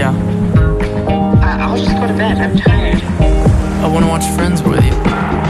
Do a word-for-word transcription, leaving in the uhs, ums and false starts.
I- I'll just go to bed. I'm tired. I wanna watch Friends with you.